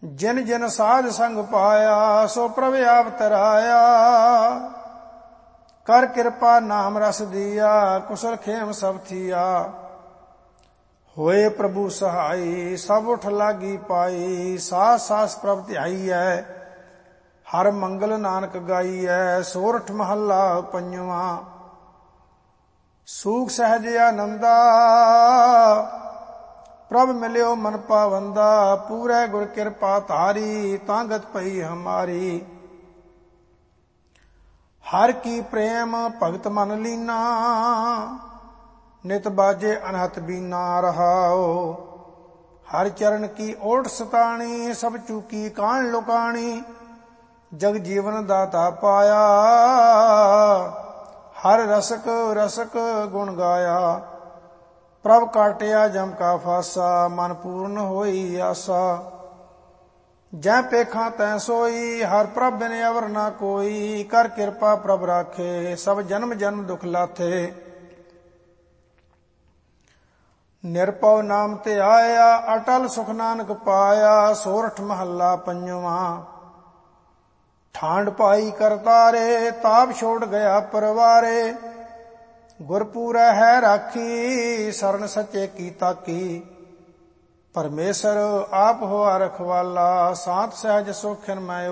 जिन जिन साध संग पाया सो प्रभ आप तराया। कर कृपा नाम रस दिया कुशल खेम सब थिया। होए प्रभु सहाई सब उठ लागी पाई। सास सास प्रभ ध्याई है हर मंगल नानक गाई है। सोरठ महला पंजवा। सूख सहज आनंदा प्रभ मिलियो मन पावंदा। पूरे गुर कृपा तारी तांगत पई हमारी। हर की प्रेम भगत मन लीना नित बाजे अनहत बीना रहाओ। हर चरण की ओट सताणी सब चूकी कान लुकाणी। जग जीवन दाता पाया हर रसक रसक गुण गाया। प्रभ काटिया जम का फासा मन पूर्ण होई आसा। जै पेखा तै सोई हर प्रभ बिन अवर ना कोई। कर कृपा प्रभ राखे सब जन्म जन्म दुख लाथे। निरपव नाम ते आया अटल सुख नानक पाया। सोरठ महला पंजवा। ਠਾਂਡ ਪਾਈ ਕਰਤਾਰੇ ਤਾਪ ਛੋੜ ਗਿਆ ਪਰਵਾਰੇ। ਗੁਰਪੂਰੈ ਹੈ ਰਾਖੀ ਸਰਨ ਸੱਚੇ ਕੀ ਤਾਕੀ। ਪਰਮੇਸ਼ਰ ਆਪ ਹੋਆ ਰਖਵਾਲਾ ਸਾਤ ਸਹਿਜ ਸੁਖਨ ਮੈਂ